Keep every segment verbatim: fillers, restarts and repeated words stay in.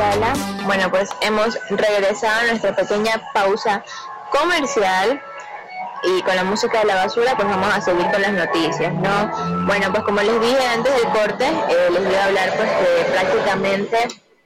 Lala. Bueno, pues hemos regresado a nuestra pequeña pausa comercial y con la música de la basura pues vamos a seguir con las noticias, ¿no? Bueno, pues como les dije antes del corte, eh, les voy a hablar pues que prácticamente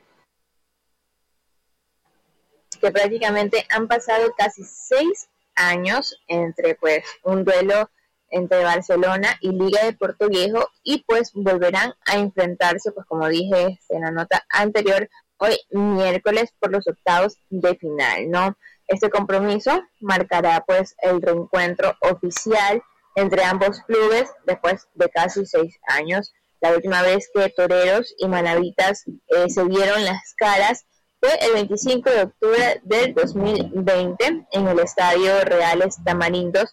que prácticamente han pasado casi seis años entre pues un duelo entre Barcelona y Liga de Portoviejo y pues volverán a enfrentarse, pues como dije en la nota anterior, hoy miércoles por los octavos de final, ¿no? Este compromiso marcará pues el reencuentro oficial entre ambos clubes después de casi seis años. La última vez que toreros y manavitas eh, se vieron las caras fue el veinticinco de octubre del dos mil veinte en el Estadio Reales Tamarindos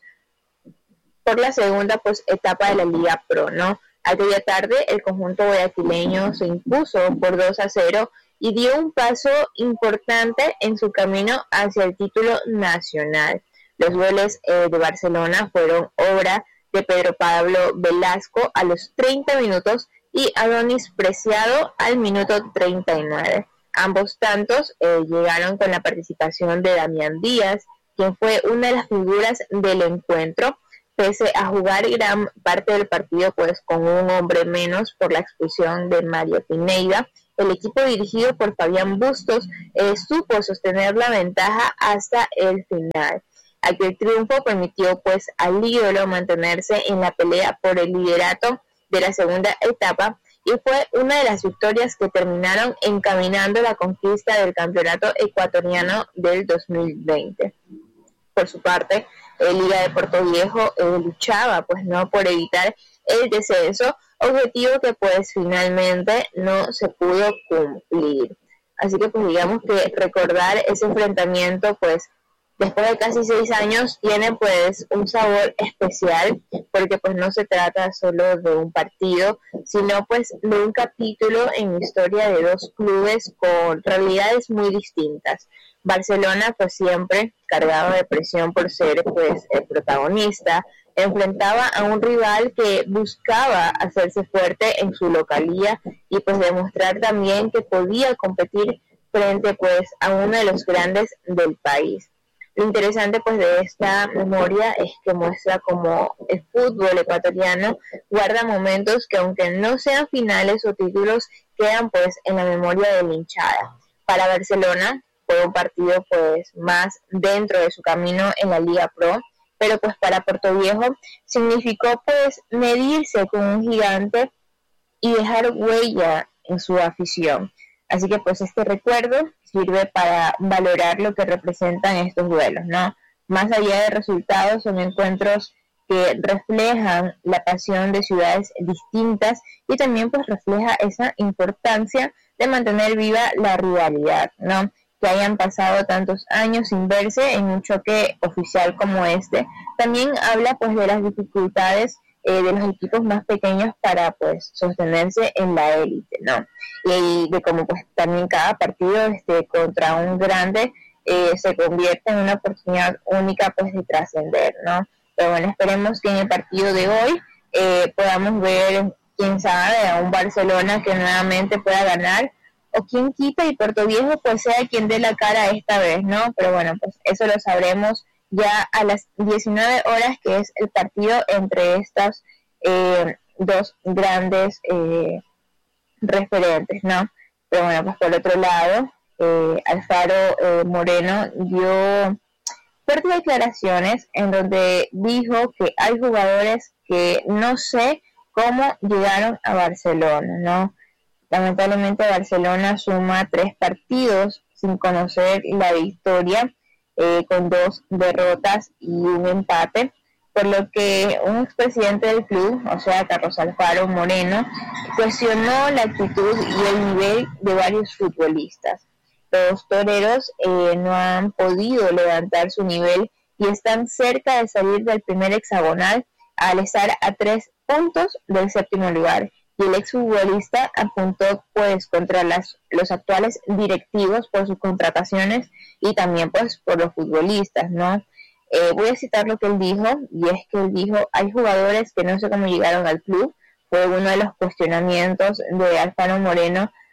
por la segunda pues etapa de la Liga Pro, ¿no? Aquella tarde el conjunto guayaquileño se impuso por dos a cero y dio un paso importante en su camino hacia el título nacional. Los goles eh, de Barcelona fueron obra de Pedro Pablo Velasco a los treinta minutos y Adonis Preciado al minuto treinta y nueve. Ambos tantos eh, llegaron con la participación de Damián Díaz, quien fue una de las figuras del encuentro, pese a jugar gran parte del partido pues con un hombre menos por la expulsión de Mario Pineda. El equipo dirigido por Fabián Bustos eh, supo sostener la ventaja hasta el final. Aquel triunfo permitió pues al ídolo mantenerse en la pelea por el liderato de la segunda etapa y fue una de las victorias que terminaron encaminando la conquista del campeonato ecuatoriano del dos mil veinte. Por su parte, el Liga de Portoviejo eh, luchaba pues no por evitar el descenso, objetivo que pues finalmente no se pudo cumplir. Así que pues digamos que recordar ese enfrentamiento pues después de casi seis años tiene pues un sabor especial, porque pues no se trata solo de un partido, sino pues de un capítulo en la historia de dos clubes con realidades muy distintas. Barcelona pues siempre cargado de presión por ser pues el protagonista, enfrentaba a un rival que buscaba hacerse fuerte en su localía y pues demostrar también que podía competir frente pues a uno de los grandes del país. Lo interesante pues de esta memoria es que muestra cómo el fútbol ecuatoriano guarda momentos que aunque no sean finales o títulos, quedan pues en la memoria de la hinchada. Para Barcelona fue un partido pues más dentro de su camino en la Liga Pro, pero pues para Portoviejo significó pues medirse con un gigante y dejar huella en su afición. Así que pues este recuerdo sirve para valorar lo que representan estos duelos, ¿no? Más allá de resultados, son encuentros que reflejan la pasión de ciudades distintas y también pues refleja esa importancia de mantener viva la rivalidad, ¿no? Que hayan pasado tantos años sin verse en un choque oficial como este, también habla pues de las dificultades eh, de los equipos más pequeños para pues sostenerse en la élite, ¿no? Y de cómo pues también cada partido este contra un grande eh, se convierte en una oportunidad única pues de trascender, ¿no? Pero bueno, esperemos que en el partido de hoy eh, podamos ver, quién sabe, a un Barcelona que nuevamente pueda ganar, o quien quita y Portoviejo pues sea quien dé la cara esta vez, ¿no? Pero bueno, pues eso lo sabremos ya a las diecinueve horas, que es el partido entre estas eh, dos grandes eh, referentes, ¿no? Pero bueno, pues por otro lado, eh, Alfaro eh, Moreno dio fuertes declaraciones en donde dijo que hay jugadores que no sé cómo llegaron a Barcelona, ¿no? Lamentablemente Barcelona suma tres partidos sin conocer la victoria, eh, con dos derrotas y un empate, por lo que un expresidente del club, o sea Carlos Alfaro Moreno, cuestionó la actitud y el nivel de varios futbolistas. Los toreros eh, no han podido levantar su nivel y están cerca de salir del primer hexagonal al estar a tres puntos del séptimo lugar. Y el exfutbolista apuntó pues contra las, los actuales directivos por sus contrataciones y también pues por los futbolistas, ¿no? Eh, voy a citar lo que él dijo, y es que él dijo: hay jugadores que no sé cómo llegaron al club. Fue uno de los cuestionamientos de Alfaro Moreno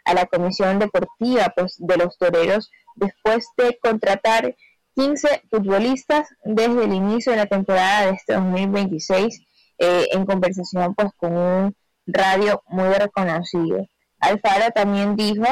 a la comisión deportiva pues, de los toreros después de contratar quince futbolistas desde el inicio de la temporada de este dos mil veintiséis, eh, en conversación pues con un radio muy reconocido. Alfaro también dijo,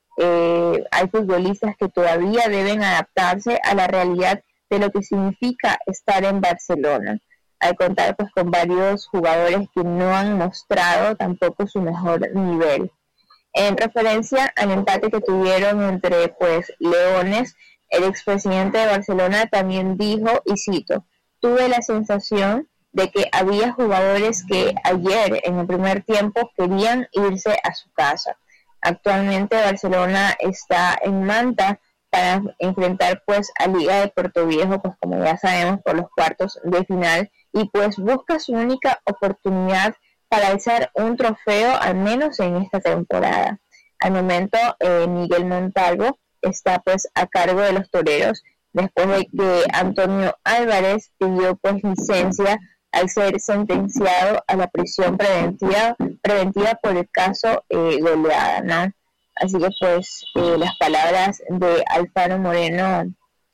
eh, hay futbolistas que todavía deben adaptarse a la realidad de lo que significa estar en Barcelona, al contar pues con varios jugadores que no han mostrado tampoco su mejor nivel. En referencia al empate que tuvieron entre pues Leones, el expresidente de Barcelona también dijo, y cito, tuve la sensación de que había jugadores que ayer en el primer tiempo querían irse a su casa. Actualmente Barcelona está en Manta para enfrentar pues a Liga de Puerto Viejo, pues como ya sabemos, por los cuartos de final, y pues busca su única oportunidad para alzar un trofeo, al menos en esta temporada. Al momento, eh, Miguel Montalvo está pues a cargo de los toreros, después de que Antonio Álvarez pidió pues licencia al ser sentenciado a la prisión preventiva preventiva por el caso eh, goleada, ¿no? Así que pues eh, las palabras de Alfaro Moreno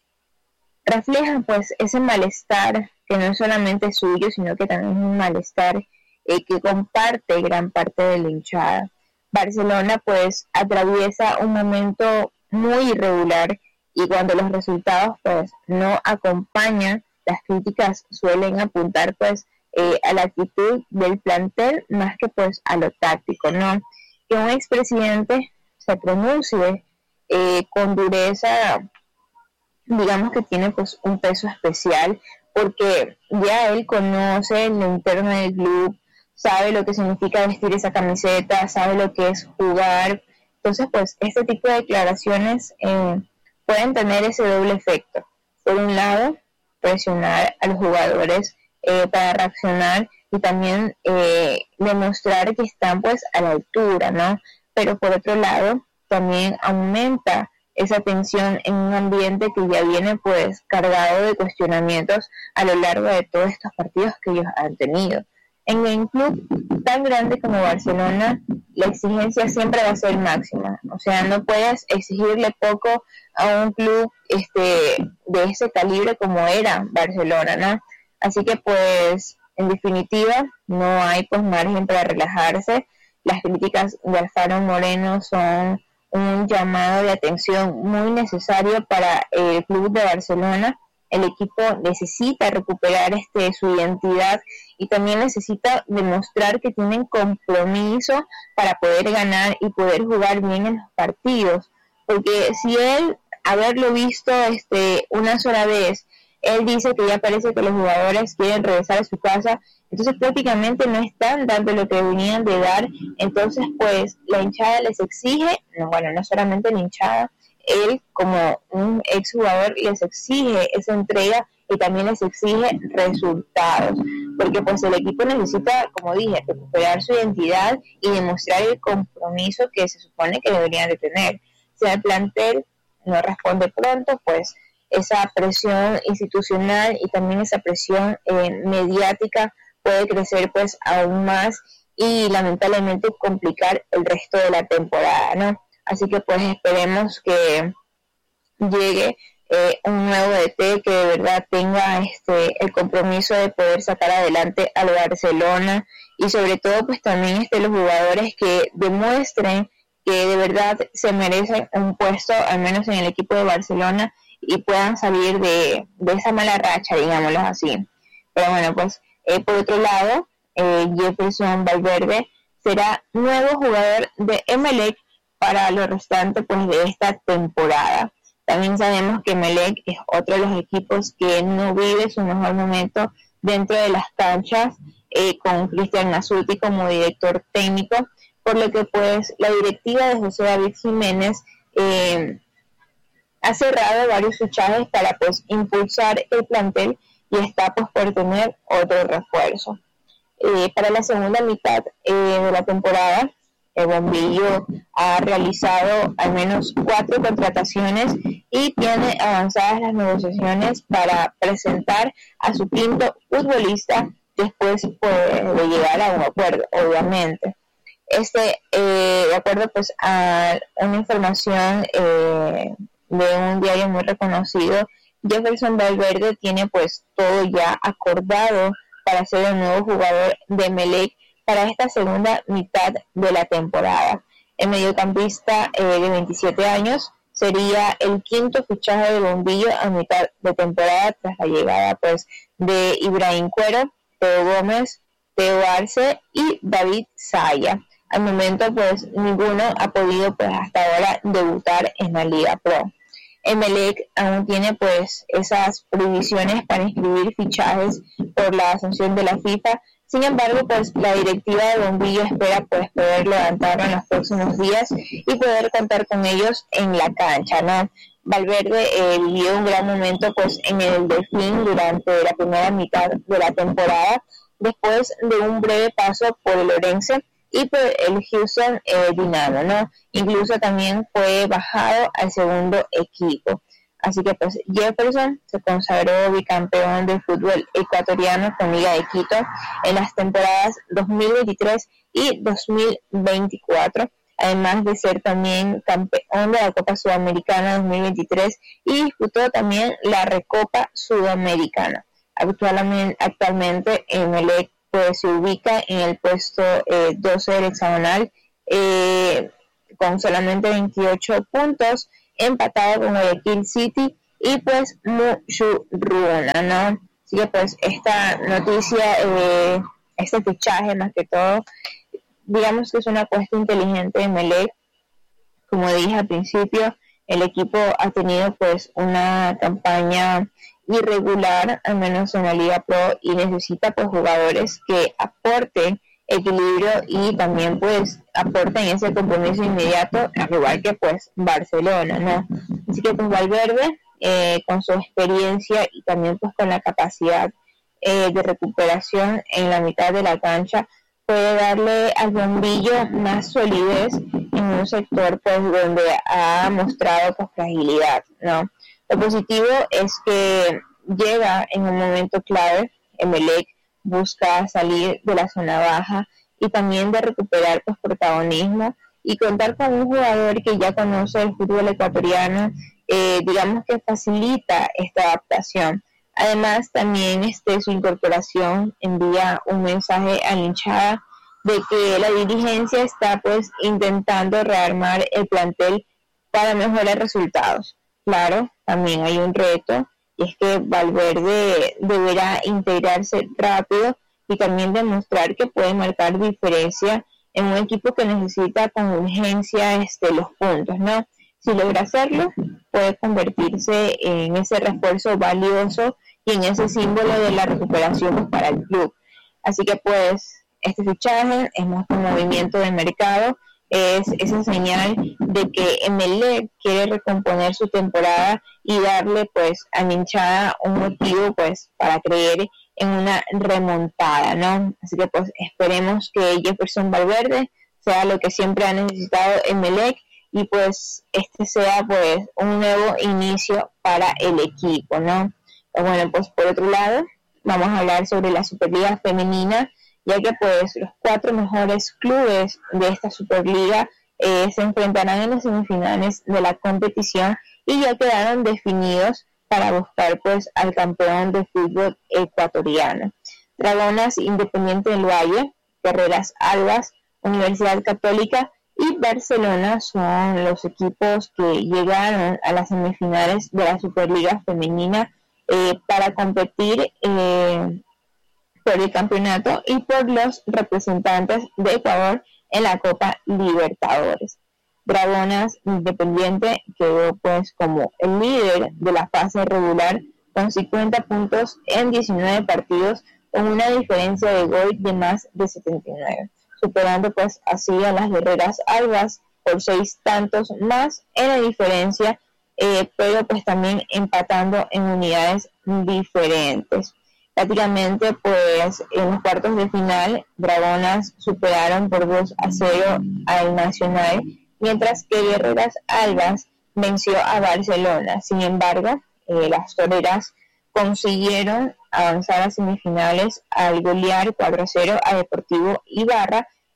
reflejan pues ese malestar que no es solamente suyo, sino que también es un malestar eh, que comparte gran parte de la hinchada. Barcelona pues atraviesa un momento muy irregular y cuando los resultados pues no acompañan, las críticas suelen apuntar pues eh, a la actitud del plantel más que pues a lo táctico, ¿no? Que un expresidente se pronuncie eh, con dureza, digamos que tiene pues un peso especial porque ya él conoce lo interno del club, sabe lo que significa vestir esa camiseta, sabe lo que es jugar. Entonces pues este tipo de declaraciones eh, pueden tener ese doble efecto. Por un lado, presionar a los jugadores eh, para reaccionar y también eh, demostrar que están pues a la altura, ¿no? Pero por otro lado, también aumenta esa tensión en un ambiente que ya viene pues cargado de cuestionamientos a lo largo de todos estos partidos que ellos han tenido. En un club tan grande como Barcelona, la exigencia siempre va a ser máxima. O sea, no puedes exigirle poco a un club este de ese calibre como era Barcelona, ¿no? Así que, pues, en definitiva, no hay pues margen para relajarse. Las críticas de Alfaro Moreno son un llamado de atención muy necesario para el club de Barcelona. El equipo necesita recuperar este su identidad y también necesita demostrar que tienen compromiso para poder ganar y poder jugar bien en los partidos, porque si él, haberlo visto este una sola vez, él dice que ya parece que los jugadores quieren regresar a su casa, entonces prácticamente no están dando lo que venían de dar. Entonces pues la hinchada les exige, no, bueno, no solamente la hinchada, él como un exjugador les exige esa entrega y también les exige resultados, porque pues el equipo necesita, como dije, recuperar su identidad y demostrar el compromiso que se supone que deberían de tener. Si el plantel no responde pronto, pues esa presión institucional y también esa presión eh, mediática puede crecer pues aún más y lamentablemente complicar el resto de la temporada, ¿no? Así que pues esperemos que llegue eh, un nuevo D T que de verdad tenga este el compromiso de poder sacar adelante al Barcelona y sobre todo pues también este los jugadores que demuestren que de verdad se merecen un puesto al menos en el equipo de Barcelona y puedan salir de, de esa mala racha, digámoslo así. Pero bueno, pues eh, por otro lado, eh, Jefferson Valverde será nuevo jugador de Emelec para lo restante pues de esta temporada. También sabemos que Emelec es otro de los equipos que no vive su mejor momento dentro de las canchas, eh, con Cristian Nasuti como director técnico, por lo que pues la directiva de José David Jiménez eh, ha cerrado varios fichajes para pues impulsar el plantel y está pues por tener otro refuerzo. Eh, para la segunda mitad eh, de la temporada, el Bombillo ha realizado al menos cuatro contrataciones y tiene avanzadas las negociaciones para presentar a su quinto futbolista después pues, de llegar a un acuerdo, obviamente. Este, eh, de acuerdo pues a una información eh, de un diario muy reconocido, Jefferson Valverde tiene pues todo ya acordado para ser el nuevo jugador de Emelec para esta segunda mitad de la temporada. El mediocampista eh, de veintisiete años sería el quinto fichaje de Bombillo a mitad de temporada tras la llegada pues de Ibrahim Cuero, Teo Gómez, Teo Arce y David Saya. Al momento pues ninguno ha podido pues hasta ahora debutar en la Liga Pro. Emelec aún tiene pues esas prohibiciones para inscribir fichajes por la sanción de la FIFA. Sin embargo, pues la directiva de Bombillo espera pues poder levantarlo en los próximos días y poder contar con ellos en la cancha, ¿no? Valverde eh, vivió un gran momento pues en el Delfín durante la primera mitad de la temporada, después de un breve paso por el Orense y por el Houston eh, Dynamo, ¿no? Incluso también fue bajado al segundo equipo. Así que pues Jefferson se consagró bicampeón del fútbol ecuatoriano con Liga de Quito en las temporadas dos mil veintitrés y dos mil veinticuatro, además de ser también campeón de la Copa Sudamericana dos mil veintitrés y disputó también la Recopa Sudamericana. Actualmente, actualmente Emelec pues se ubica en el puesto eh, doce del hexagonal eh, con solamente veintiocho puntos, empatado con Guayaquil City y pues Muchurruna, ¿no? Así que pues esta noticia, eh, este fichaje más que todo, digamos que es una apuesta inteligente de Emelec. Como dije al principio, el equipo ha tenido pues una campaña irregular, al menos en la Liga Pro, y necesita pues jugadores que aporten equilibrio y también pues aporten ese compromiso inmediato, al igual que pues Barcelona, ¿no? Así que pues Valverde, eh, con su experiencia y también pues con la capacidad eh, de recuperación en la mitad de la cancha, puede darle al Bombillo más solidez en un sector pues donde ha mostrado pues fragilidad, ¿no? Lo positivo es que llega en un momento clave. Emelec busca salir de la zona baja y también de recuperar pues protagonismo y contar con un jugador que ya conoce el fútbol ecuatoriano, eh, digamos que facilita esta adaptación. Además también este, su incorporación envía un mensaje a la hinchada de que la dirigencia está pues intentando rearmar el plantel para mejorar resultados. Claro, también hay un reto, y es que Valverde deberá integrarse rápido y también demostrar que puede marcar diferencia en un equipo que necesita con urgencia este, los puntos, ¿no? Si logra hacerlo, puede convertirse en ese refuerzo valioso y en ese símbolo de la recuperación para el club. Así que pues este fichaje es más un movimiento de mercado, es esa señal de que Emelec quiere recomponer su temporada y darle pues a la hinchada un motivo pues para creer en una remontada, ¿no? Así que pues esperemos que Jefferson Valverde sea lo que siempre ha necesitado Emelec y pues este sea pues un nuevo inicio para el equipo, ¿no? Bueno, pues por otro lado vamos a hablar sobre la Superliga Femenina, ya que pues los cuatro mejores clubes de esta Superliga eh, se enfrentarán en las semifinales de la competición y ya quedaron definidos para buscar pues al campeón de fútbol ecuatoriano. Dragonas Independiente del Valle, Guerreras Albas, Universidad Católica y Barcelona son los equipos que llegaron a las semifinales de la Superliga Femenina eh, para competir eh, por el campeonato y por los representantes de Ecuador en la Copa Libertadores. Dragonas Independiente quedó pues como el líder de la fase regular con cincuenta puntos en diecinueve partidos, con una diferencia de gol de más de setenta y nueve, superando pues así a las Guerreras Albas por seis tantos más en la diferencia, eh, pero pues también empatando en unidades diferentes. Prácticamente pues en los cuartos de final Dragonas superaron por dos a cero al Nacional, mientras que Guerreras Albas venció a Barcelona. Sin embargo, eh, las toreras consiguieron avanzar a semifinales al golear cuatro a cero a Deportivo Ibarra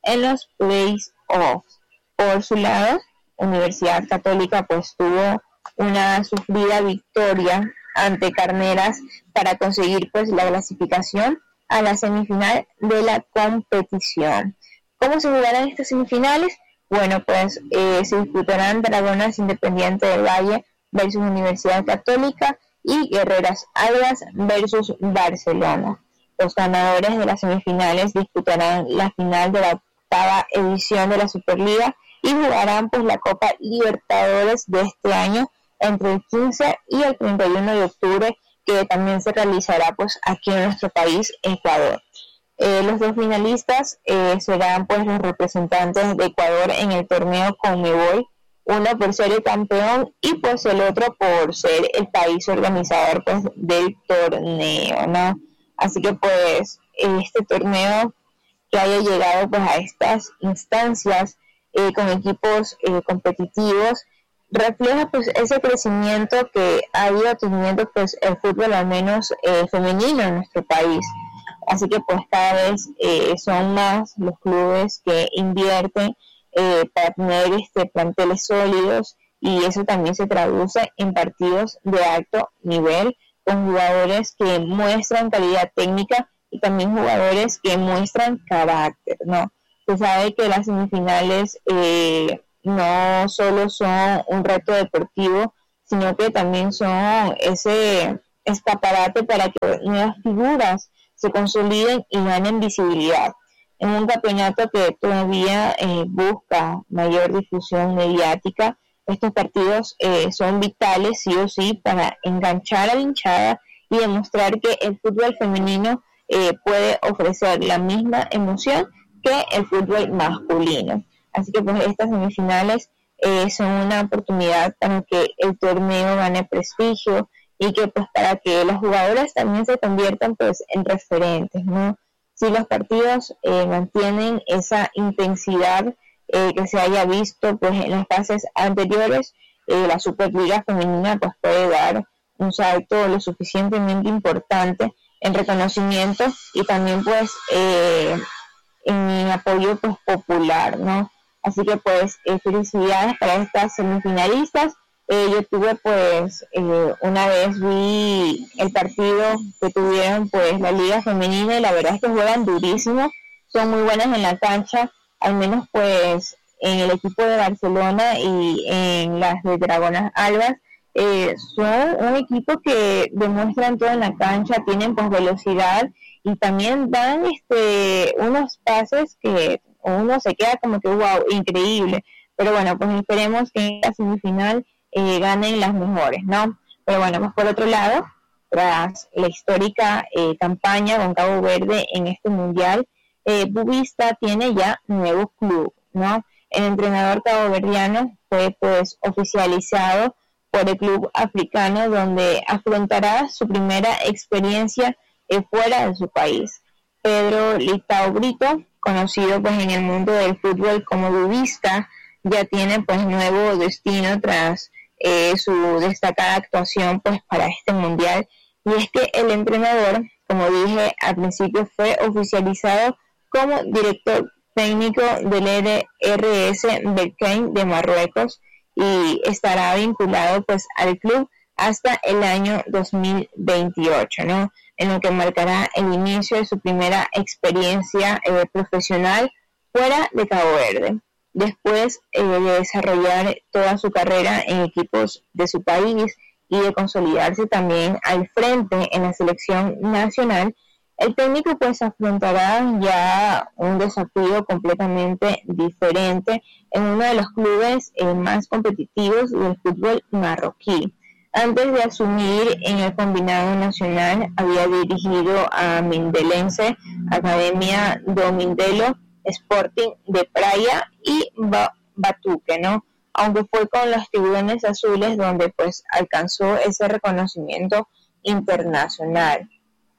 en los play-offs. Por su lado, Universidad Católica pues tuvo una sufrida victoria ante Carneras para conseguir pues la clasificación a la semifinal de la competición. ¿Cómo se jugarán estas semifinales? Bueno, pues eh, se disputarán Dragonas Independiente del Valle versus Universidad Católica y Guerreras Algas versus Barcelona. Los ganadores de las semifinales disputarán la final de la octava edición de la Superliga y jugarán pues la Copa Libertadores de este año entre el quince y el treinta y uno de octubre, que también se realizará pues aquí en nuestro país, Ecuador. Eh, los dos finalistas eh, serán pues los representantes de Ecuador en el torneo Conmebol, uno por ser el campeón y pues el otro por ser el país organizador pues del torneo, ¿no? Así que pues este torneo que haya llegado pues a estas instancias eh, con equipos eh, competitivos refleja pues ese crecimiento que ha ido teniendo pues el fútbol, al menos eh, femenino, en nuestro país. Así que pues cada vez eh, son más los clubes que invierten eh, para tener este planteles sólidos, y eso también se traduce en partidos de alto nivel con jugadores que muestran calidad técnica y también jugadores que muestran carácter, ¿no? Se sabe que las semifinales eh, no solo son un reto deportivo, sino que también son ese escaparate para que nuevas figuras se consoliden y ganen visibilidad. En un campeonato que todavía eh, busca mayor difusión mediática, estos partidos eh, son vitales sí o sí para enganchar a la hinchada y demostrar que el fútbol femenino eh, puede ofrecer la misma emoción que el fútbol masculino. Así que pues estas semifinales eh, son una oportunidad para que el torneo gane prestigio y que pues para que las jugadoras también se conviertan pues en referentes, ¿no? Si los partidos eh, mantienen esa intensidad eh, que se haya visto pues en las fases anteriores, eh, la Superliga femenina pues puede dar un salto lo suficientemente importante en reconocimiento y también pues eh, en apoyo pues popular, ¿no? Así que pues eh, felicidades para estas semifinalistas. Eh, yo tuve pues eh, una vez vi el partido que tuvieron pues la liga femenina y la verdad es que juegan durísimo, son muy buenas en la cancha, al menos pues en el equipo de Barcelona y en las de Dragonas Algas. Eh, son un equipo que demuestran todo en la cancha, tienen pues velocidad y también dan este unos pases que uno se queda como que wow, increíble. Pero bueno, pues esperemos que en la semifinal eh, ganen las mejores, ¿no? Pero bueno, pues por otro lado, tras la histórica eh, campaña con Cabo Verde en este mundial, eh, Boavista tiene ya nuevo club, ¿no? El entrenador caboverdiano fue pues oficializado por el club africano, donde afrontará su primera experiencia eh, fuera de su país. Pedro Litao Brito, conocido pues en el mundo del fútbol como Boavista, ya tiene pues nuevo destino tras eh, su destacada actuación pues para este mundial, y es que el entrenador, como dije al principio, fue oficializado como director técnico del R S Berkane de Marruecos y estará vinculado pues al club hasta el año dos mil veintiocho, ¿no? En lo que marcará el inicio de su primera experiencia eh, profesional fuera de Cabo Verde. Después eh, de desarrollar toda su carrera en equipos de su país y de consolidarse también al frente en la selección nacional, el técnico pues afrontará ya un desafío completamente diferente en uno de los clubes eh, más competitivos del fútbol marroquí. Antes de asumir en el combinado nacional, había dirigido a Mindelense, Academia do Mindelo, Sporting de Praia y Batuque, ¿no? Aunque fue con los Tiburones Azules donde pues alcanzó ese reconocimiento internacional.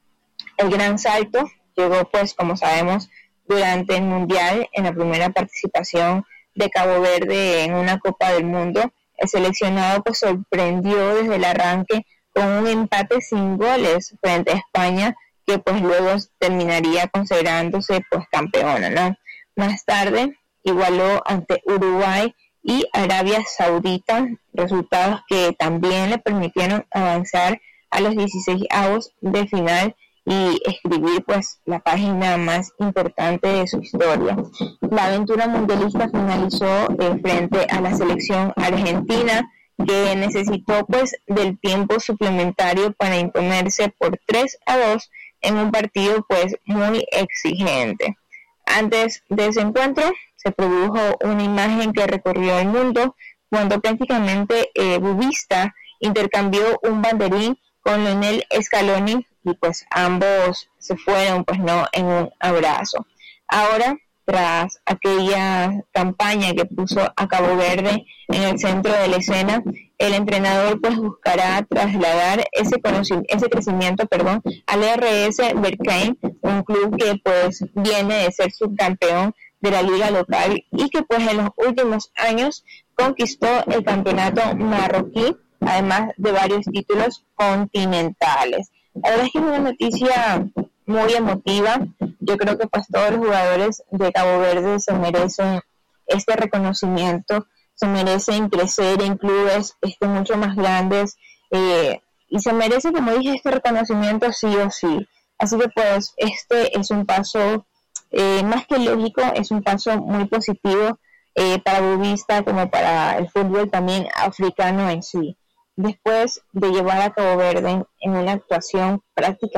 El gran salto llegó pues, como sabemos, durante el Mundial, en la primera participación de Cabo Verde en una Copa del Mundo. El seleccionado pues sorprendió desde el arranque con un empate sin goles frente a España, que pues luego terminaría considerándose pues campeona, ¿no? Más tarde igualó ante Uruguay y Arabia Saudita, resultados que también le permitieron avanzar a los dieciseisavos de final y escribir pues la página más importante de su historia. La aventura mundialista finalizó eh, frente a la selección argentina, que necesitó pues del tiempo suplementario para imponerse por tres a dos en un partido pues muy exigente. Antes de ese encuentro se produjo una imagen que recorrió el mundo cuando prácticamente eh, Boavista intercambió un banderín con Lionel Scaloni y pues ambos se fueron pues no en un abrazo. Ahora, tras aquella campaña que puso a Cabo Verde en el centro de la escena, el entrenador pues buscará trasladar ese conocimiento, ese crecimiento, perdón, al R S Berkane, un club que pues viene de ser subcampeón de la liga local y que pues en los últimos años conquistó el campeonato marroquí, además de varios títulos continentales. La verdad es que es una noticia muy emotiva. Yo creo que pues todos los jugadores de Cabo Verde se merecen este reconocimiento, se merecen crecer en clubes este, mucho más grandes eh, y se merece, como dije, este reconocimiento sí o sí. Así que pues este es un paso eh, más que lógico, es un paso muy positivo eh, para Boavista como para el fútbol también africano en sí. Después de llevar a Cabo Verde en una actuación práctica